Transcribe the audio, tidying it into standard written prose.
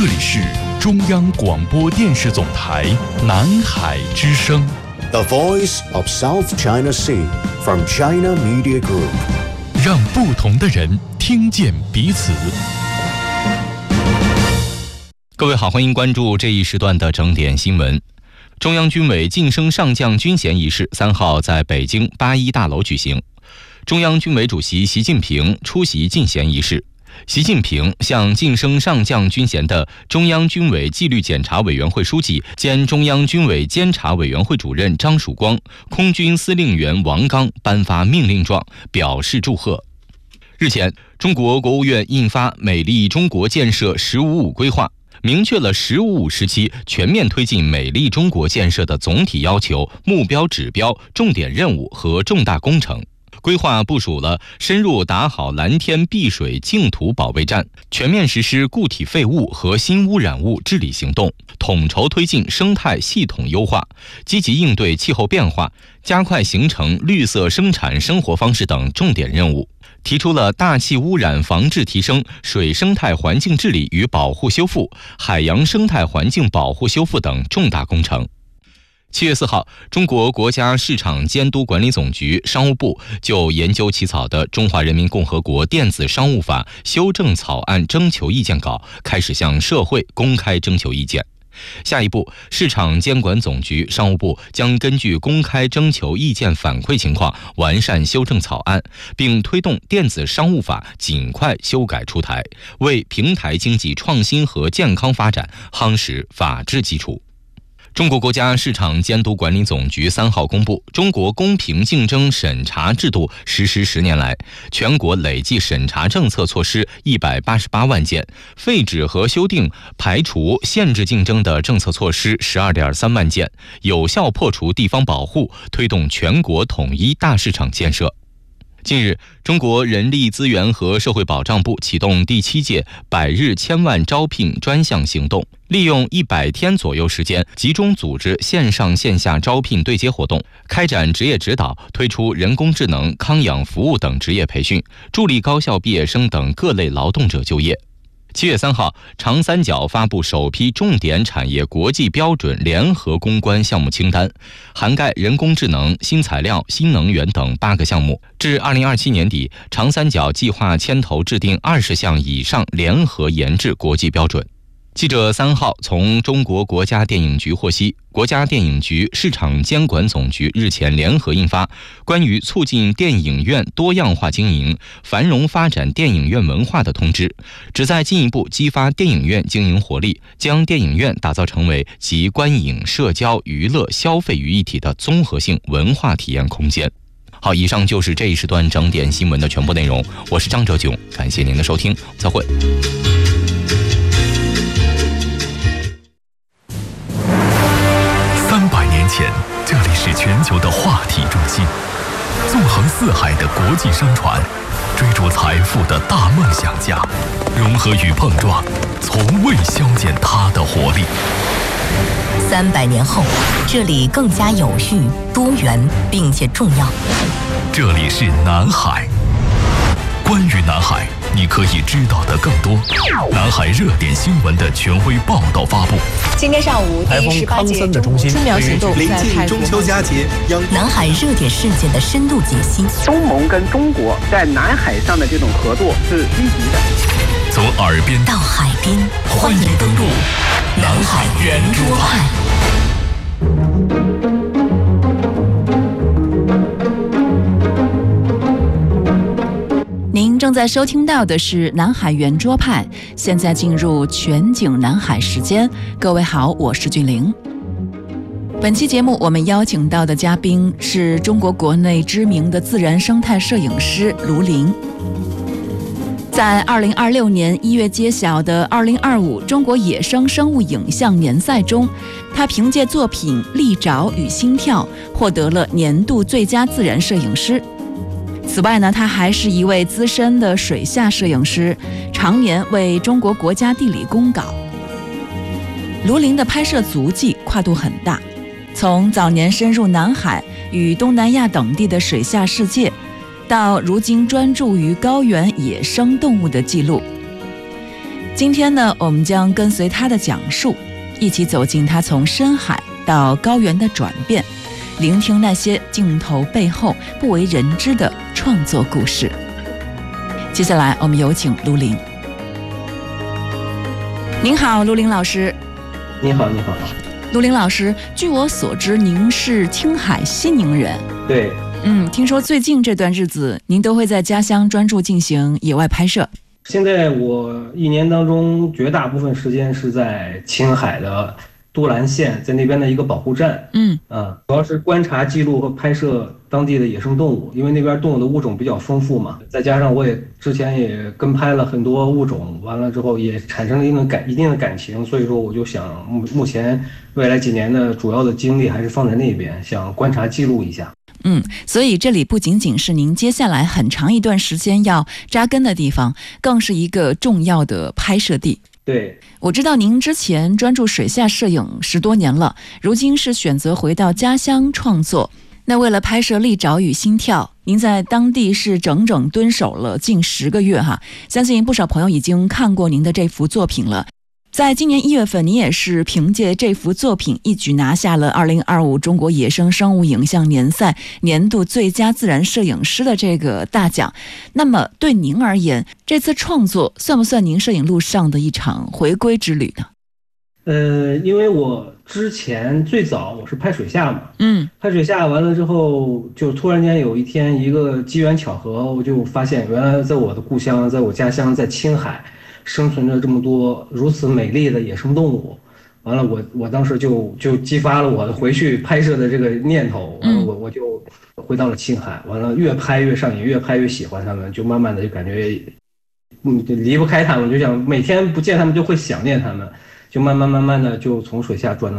这里是中央广播电视总台南海之声 The Voice of South China Sea from China Media Group， 让不同的人听见彼此。 各位好，欢迎关注这一时段的整点新闻。中央军委晋升上将军衔仪式3号在北京8·1大楼举行，中央军委主席习近平出席晋衔仪式。习近平向晋升上将军衔的中央军委纪律检查委员会书记兼中央军委监察委员会主任张曙光、空军司令员王刚颁发命令状，表示祝贺。日前，中国国务院印发《美丽中国建设“15+5”规划》，明确了“15+5”时期全面推进美丽中国建设的总体要求、目标指标、重点任务和重大工程。规划部署了深入打好蓝天碧水净土保卫战，全面实施固体废物和新污染物治理行动，统筹推进生态系统优化，积极应对气候变化，加快形成绿色生产生活方式等重点任务，提出了大气污染防治提升、水生态环境治理与保护修复、海洋生态环境保护修复等重大工程。7月4号，中国国家市场监督管理总局、商务部就研究起草的《中华人民共和国电子商务法》修正草案征求意见稿开始向社会公开征求意见。下一步，市场监管总局、商务部将根据公开征求意见反馈情况，完善修正草案，并推动电子商务法尽快修改出台，为平台经济创新和健康发展夯实法治基础。中国国家市场监督管理总局3号公布，中国公平竞争审查制度实施10年来，全国累计审查政策措施188万件，废止和修订、排除、限制竞争的政策措施12.3万件，有效破除地方保护，推动全国统一大市场建设。近日，中国人力资源和社会保障部启动第7届100日千万招聘专项行动，利用100天左右时间，集中组织线上线下招聘对接活动，开展职业指导，推出人工智能、康养服务等职业培训，助力高校毕业生等各类劳动者就业。7月3号，长三角发布首批重点产业国际标准联合攻关项目清单，涵盖人工智能、新材料、新能源等8个项目。至2027年底，长三角计划牵头制定20项以上联合研制国际标准。记者3号从中国国家电影局获悉，国家电影局市场监管总局日前联合印发《关于促进电影院多样化经营、繁荣发展电影院文化的通知》，旨在进一步激发电影院经营活力，将电影院打造成为集观影、社交、娱乐、消费于一体的综合性文化体验空间。好，以上就是这一时段整点新闻的全部内容，我是张哲炯，感谢您的收听，再会。 300年前，这里是全球的话题中心，纵横四海的国际商船，追逐财富的大梦想家，融合与碰撞，从未消减它的活力。 300年后，这里更加有序、多元，并且重要。 这里是南海。关于南海，你可以知道的更多。南海热点新闻的权威报道发布。 今天上午，第18届中国春苗行动临近中秋佳节， 南海热点事件的深度解析。 东盟跟中国在南海上的这种合作是积极的。 从耳边到海边，欢迎登陆南海圆桌派。 您正在收听到的是南海圆桌派，现在进入全景南海时间。各位好，我是俊玲。本期节目我们邀请到的嘉宾是中国国内知名的自然生态摄影师卢林。在2026年1月揭晓的2025中国野生生物影像年赛中，他凭借作品《利爪与心跳》获得了年度最佳自然摄影师。此外呢，他还是一位资深的水下摄影师，常年为中国国家地理公稿。卢林的拍摄足迹跨度很大，从早年深入南海与东南亚等地的水下世界，到如今专注于高原野生动物的记录。 今天呢，我们将跟随他的讲述，一起走进他从深海到高原的转变，聆听那些镜头背后不为人知的创作故事。接下来我们有请卢林。您好，卢林老师。 你好。 卢林老师，据我所知，您是青海西宁人。 对。 听说最近这段日子，您都会在家乡专注进行野外拍摄。 现在我一年当中绝大部分时间是在青海的都兰县，在那边的一个保护站。主要是观察、记录和拍摄当地的野生动物，因为那边动物的物种比较丰富嘛。再加上我也之前也跟拍了很多物种，完了之后也产生了一定的感情，所以说我就想目前未来几年的主要的精力还是放在那边，想观察记录一下。 所以这里不仅仅是您接下来很长一段时间要扎根的地方，更是一个重要的拍摄地。 对， 我知道您之前专注水下摄影10多年了，如今是选择回到家乡创作。那为了拍摄利爪与心跳，您在当地是整整蹲守了近10个月哈。相信不少朋友已经看过您的这幅作品了。在今年1月份，你也是凭借这幅作品一举拿下了2025中国野生生物影像年赛年度最佳自然摄影师的这个大奖。那么对您而言，这次创作算不算您摄影路上的一场回归之旅呢？ 因为我之前最早我是拍水下嘛，拍水下完了之后，就突然间有一天一个机缘巧合，我就发现原来在我的故乡，在我家乡，在青海生存着这么多如此美丽的野生动物。完了我当时就激发了我的回去拍摄的这个念头。完了我就回到了青海，完了越拍越上瘾，越拍越喜欢他们，就慢慢的就感觉就离不开他们，就想每天不见他们就会想念他们，就慢慢的就从水下转